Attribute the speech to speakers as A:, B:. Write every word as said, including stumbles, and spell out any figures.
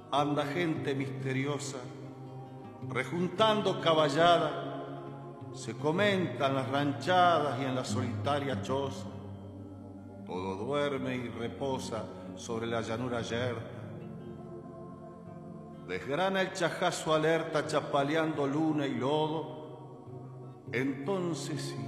A: anda gente misteriosa, rejuntando caballada, se comentan las ranchadas y en la solitaria choza, todo duerme y reposa sobre la llanura yerta. Desgrana el chajazo alerta chapaleando luna y lodo, entonces sí,